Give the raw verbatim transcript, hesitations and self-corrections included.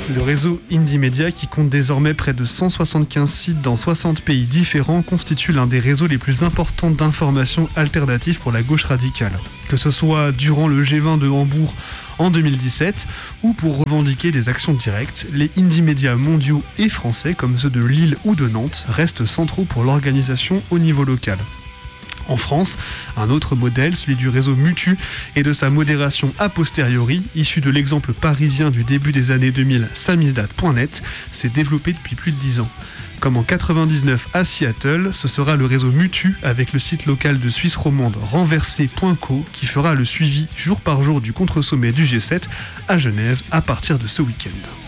Le réseau Indymedia, qui compte désormais près de cent soixante-quinze sites dans soixante pays différents, constitue l'un des réseaux les plus importants d'information alternative pour la gauche radicale. Que ce soit durant le G vingt de Hambourg en deux mille dix-sept ou pour revendiquer des actions directes, les Indymedia mondiaux et français, comme ceux de Lille ou de Nantes, restent centraux pour l'organisation au niveau local. En France, un autre modèle, celui du réseau Mutu et de sa modération a posteriori, issu de l'exemple parisien du début des années deux mille, samizdat point net, s'est développé depuis plus de dix ans. Comme en quatre-vingt-dix-neuf à Seattle, ce sera le réseau Mutu avec le site local de Suisse romande renversé point co qui fera le suivi jour par jour du contre-sommet du G sept à Genève à partir de ce week-end.